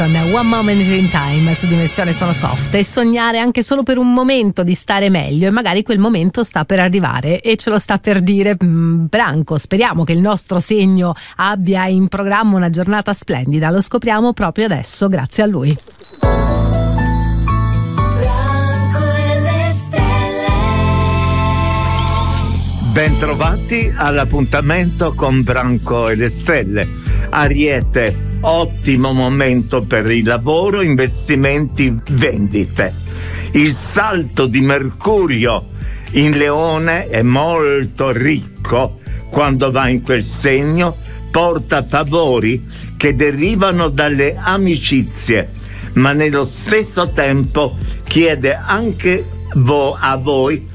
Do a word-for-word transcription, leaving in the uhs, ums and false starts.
One Moment in Time su Dimensione Sono Soft, e sognare anche solo per un momento di stare meglio, e magari quel momento sta per arrivare e ce lo sta per dire mh, Branco. Speriamo che il nostro segno abbia in programma una giornata splendida, lo scopriamo proprio adesso grazie a lui. Bentrovati all'appuntamento con Branco e le Stelle. Ariete, ottimo momento per il lavoro, investimenti, vendite. Il salto di Mercurio in Leone è molto ricco quando va in quel segno, porta favori che derivano dalle amicizie, ma nello stesso tempo chiede anche vo- a voi